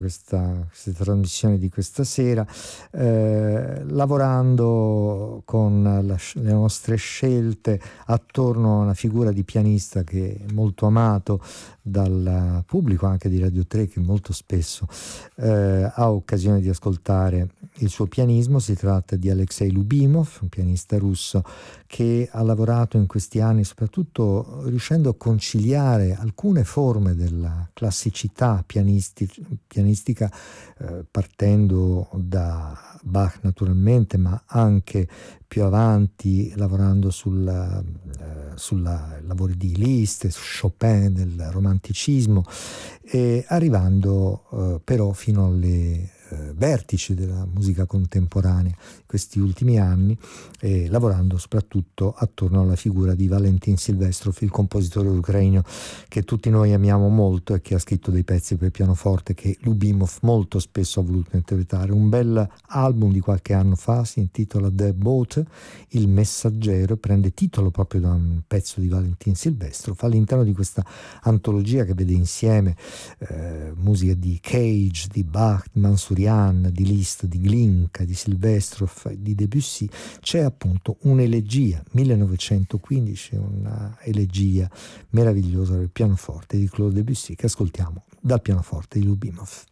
questa trasmissione di questa sera, lavorando con le nostre scelte attorno a una figura di pianista che è molto amato dal pubblico anche di Radio 3, che molto spesso ha occasione di ascoltare il suo pianismo. Si tratta di Alexei Lubimov, un pianista russo che ha lavorato in questi anni soprattutto riuscendo a conciliare alcune forme della classicità pianistica, partendo da Bach naturalmente, ma anche più avanti lavorando sulla lavori di Liszt, su Chopin, del romanticismo, e arrivando però fino alle vertici della musica contemporanea questi ultimi anni, lavorando soprattutto attorno alla figura di Valentin Silvestrov, il compositore ucraino che tutti noi amiamo molto e che ha scritto dei pezzi per pianoforte che Lubimov molto spesso ha voluto interpretare. Un bel album di qualche anno fa si intitola The Boat, il messaggero, prende titolo proprio da un pezzo di Valentin Silvestrov all'interno di questa antologia che vede insieme musica di Cage, di Bach, di Mansourian, di Liszt, di Glinka, di Silvestrov, di Debussy. C'è appunto un'elegia 1915, una elegia meravigliosa del pianoforte di Claude Debussy che ascoltiamo dal pianoforte di Lubimov.